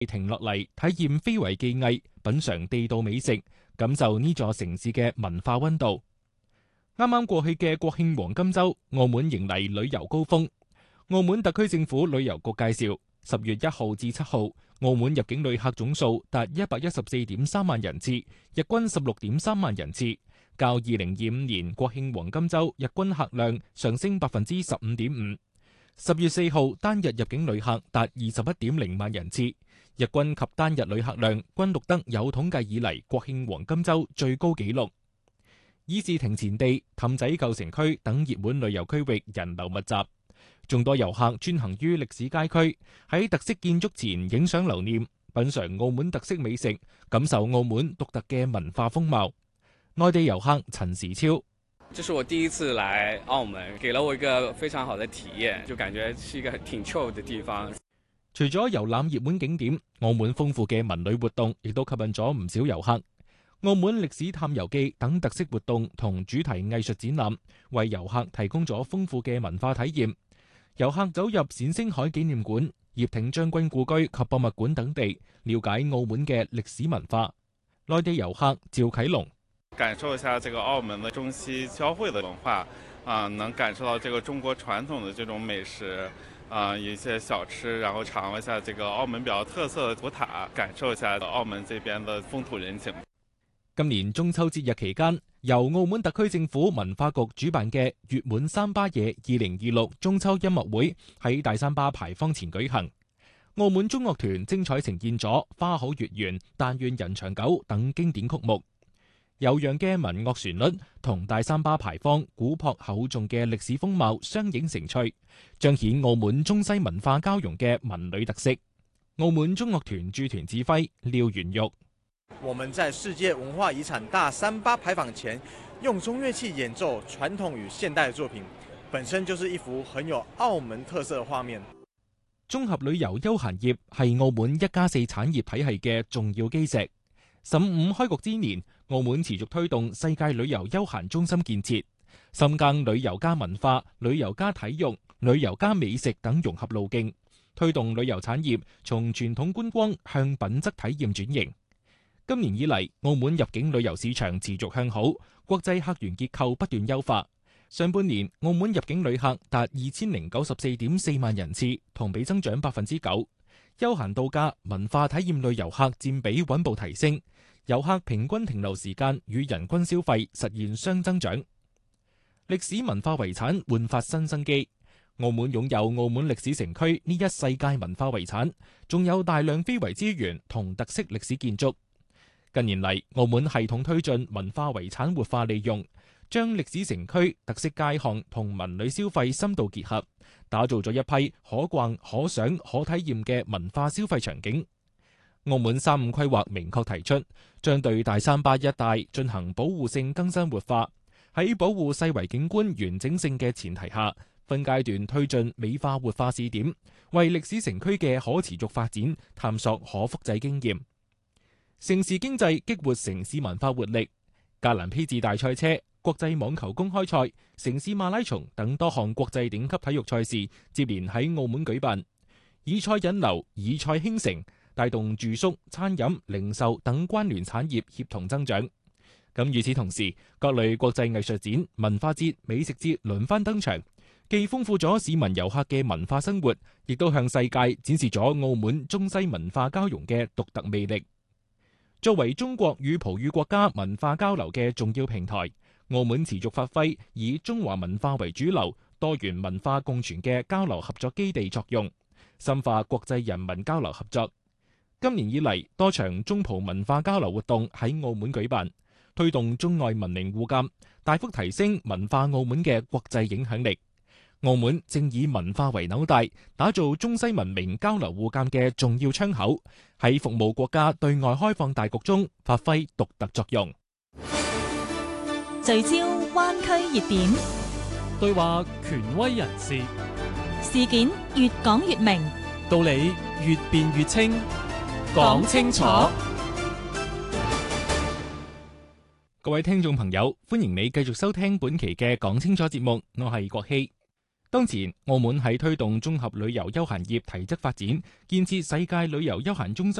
停落嚟體驗非遺技藝，品嘗地道美食，感受呢座城市嘅文化溫度。啱啱過去嘅國慶黃金週，澳門迎嚟旅遊高峰。澳門特區政府旅遊局介紹，10月1號至7號，澳門入境旅客總數達114.3萬人次，日均16.3萬人次，較2025年國慶黃金週日均客量上升15.5%。10月4號單日入境旅客達21.0萬人次，日均及單日旅客量均錄得有統計以嚟國慶黃金週最高紀錄。議事亭前地、氹仔舊城區等熱門旅遊區域人流密集，眾多遊客專行於歷史街區，喺特色建築前影相留念，品嘗澳門特色美食，感受澳門獨特嘅文化風貌。內地遊客陳時超： 這是我第一次來澳門，給了我一個非常好的體驗，就感覺是一個挺 chill 的地方。 除咗遊覽熱門景點，澳門豐富嘅文旅活動亦都吸引咗唔少遊客。澳門歷史探遊記等特色活動同主題藝術展覽，為遊客提供咗豐富嘅文化體驗。遊客走入冼星海紀念館、葉挺將軍故居及博物館等地，了解澳門嘅歷史文化。內地遊客趙啟龍： 感受一下這個澳門的中西交匯的文化，能感受到這個中國傳統的這種美食，一些小吃，然後嘗一下這個澳門比較特色的古塔，感受一下澳門這邊的風土人情。 今年中秋節日期間，由澳門特區政府文化局主辦嘅月滿三巴夜2026中秋音樂會喺大三巴牌坊前舉行。澳門中樂團精彩呈現咗《花好月圓》、《但願人長久》等經典曲目，悠揚嘅民樂旋律同大三巴牌坊古樸厚重嘅歷史風貌相映成趣，彰顯澳門中西文化交融嘅文旅特色。澳門中樂團駐團指揮廖元玉： 我們在世界文化遺產大三巴牌坊前，用中樂器演奏傳統與現代的作品，本身就是一幅很有澳門特色的畫面。 綜合旅遊休閒業係澳門1+4產業體系嘅重要基石。15開局之年，澳門持續推動世界旅遊休閒中心建設，深耕旅遊加文化、旅遊加體育、旅遊加美食等融合路徑，推動旅遊產業從傳統觀光向品質體驗轉型。今年以嚟，澳門入境旅遊市場持續向好，國際客源結構不斷優化。上半年，澳門入境旅客達2094.4萬人次，同比增長9%。休閒度假、文化體驗類遊客佔比穩步提升，遊客平均停留時間與人均消費實現雙增長。歷史文化遺產煥發新生機。澳門擁有澳門歷史城區呢一世界文化遺產，仲有大量非遺資源同特色歷史建築。近年嚟，澳門系統推進文化遺產活化利用，將歷史城區特色街巷同文旅消費深度結合，打造咗一批可逛、可賞、可體驗嘅文化消費場景。澳門3-5規劃明確提出，將對大三巴一帶進行保護性更新活化，喺保護世遺景觀完整性嘅前提下，分階段推進美化活化試點，為歷史城區嘅可持續發展探索可複製經驗。城市經濟激活城市文化活力，格蘭披治大賽車、國際網球公開賽、城市馬拉松等多項國際頂級體育賽事接連喺澳門舉辦，以賽引流、以賽興城，帶動住宿、餐飲、零售等關聯產業協同增長。咁與此同時，各類國際藝術展、文化節、美食節輪番登場，既豐富咗市民遊客嘅文化生活，亦都向世界展示咗澳門中西文化交融嘅獨特魅力。作為中國與葡語國家文化交流嘅重要平台，澳門持續發揮以中華文化為主流、多元文化共存嘅交流合作基地作用，深化國際人民交流合作。今年以嚟，多場中葡文化交流活動喺澳門舉辦，推動中外文明互鑒，大幅提升文化澳門嘅國際影響力。澳門正以文化為紐帶，打造中西文明交流互鑒嘅重要窗口，喺服務國家對外開放大局中發揮獨特作用。 聚焦灣區熱點， 對話權威人士， 事件越講越明， 道理越辯越清， 講清楚。 各位聽眾朋友，歡迎你繼續收聽本期嘅講清楚節目，我係國希。 當前，澳門喺推動綜合旅遊休閒業提質發展，建設世界旅遊休閒中心